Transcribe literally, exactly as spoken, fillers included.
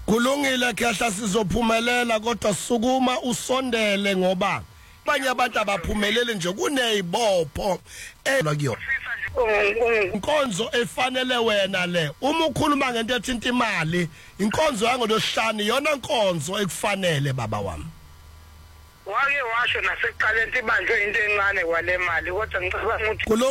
Kulungile khehla sizophumelela kodwa sukuma usondele ngoba abanye abantu abaphumelele nje kunezibopho elakuyo. Inkonzo efanele wena le uma ukhuluma ngento ethinta imali inkonzo yangolosihlanu yona inkonzo ekufanele baba wami. Wake washo nasekuqaleni ibanjwe into encane kwale mali kodwa ngicabanga ukuthi